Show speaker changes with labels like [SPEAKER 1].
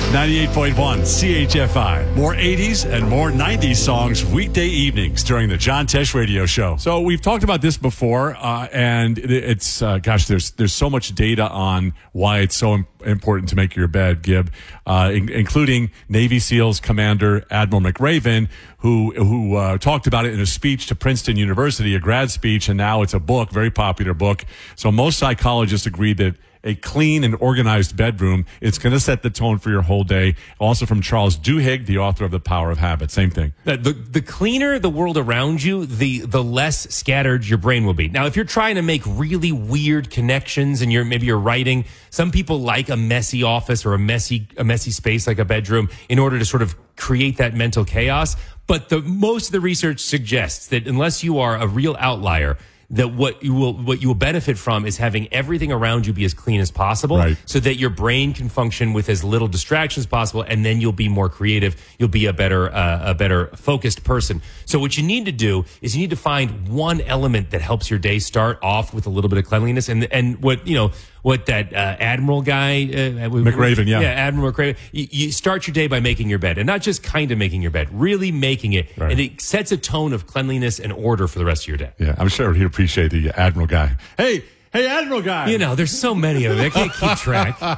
[SPEAKER 1] 98.1 CHFI. More 80s and more 90s songs weekday evenings during the John Tesh Radio Show. So we've talked about this before, and it's, there's so much data on why it's so important to make your bed, Gib, including Navy SEALs Commander Admiral McRaven, who talked about it in a speech to Princeton University, a grad speech, and now it's a book, very popular book. So most psychologists agree that a clean and organized bedroom, it's going to set the tone for your whole day. Also from Charles Duhigg, the author of The Power of Habit. Same thing.
[SPEAKER 2] The cleaner the world around you, the less scattered your brain will be. Now, if you're trying to make really weird connections and maybe you're writing, some people like a messy office or a messy space like a bedroom in order to sort of create that mental chaos. But most of the research suggests that unless you are a real outlier, that what you will benefit from is having everything around you be as clean as possible,
[SPEAKER 1] right,
[SPEAKER 2] so that your brain can function with as little distractions as possible, and then you'll be more creative. You'll be a better focused person. So what you need to do is you need to find one element that helps your day start off with a little bit of cleanliness, and what that Admiral guy
[SPEAKER 1] McRaven, yeah,
[SPEAKER 2] Admiral McRaven. You start your day by making your bed, and not just kind of making your bed, really making it,
[SPEAKER 1] right,
[SPEAKER 2] and it sets a tone of cleanliness and order for the rest of your day.
[SPEAKER 1] Yeah, I'm sure he'd appreciate the Admiral guy. Hey, Admiral guy.
[SPEAKER 2] There's so many of them. I can't keep track.